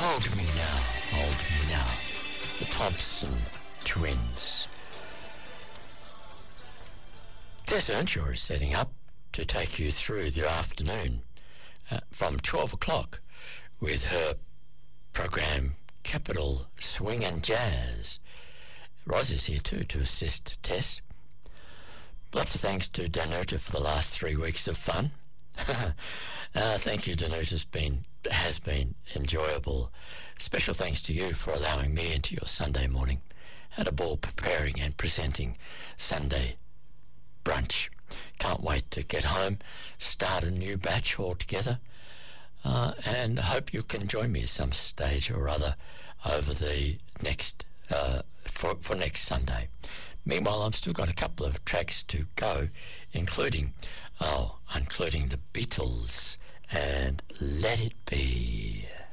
Hold Me Now, Hold Me Now, the Thompson Twins. Tess Earnshaw is setting up to take you through the afternoon from 12 o'clock with her program Capital Swing and Jazz. Roz is here too to assist Tess. Lots of thanks to Danuta for the last 3 weeks of fun. Thank you, Danuta. Has been enjoyable. Special thanks to you for allowing me into your Sunday morning. Had a ball preparing and presenting Sunday brunch. Can't wait to get home, start a new batch altogether, and hope you can join me at some stage or other over the next for next Sunday. Meanwhile, I've still got a couple of tracks to go, including the Beatles and Let It Be.